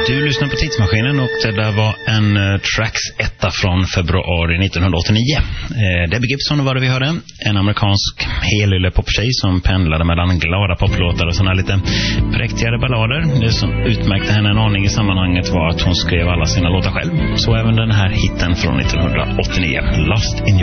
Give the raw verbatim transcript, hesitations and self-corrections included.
Du lyssnar på Tidsmaskinen och det där var en uh, tracks etta från februari nittonhundraåttionio. Eh, Debbie Gibson var det vi hörde. En amerikansk helylle poptjej som pendlade mellan glada poplåtar och såna lite präktigare ballader. Det som utmärkte henne en aning i sammanhanget var att hon skrev alla sina låtar själv. Så även den här hitten från nittonhundraåttionio, Lost in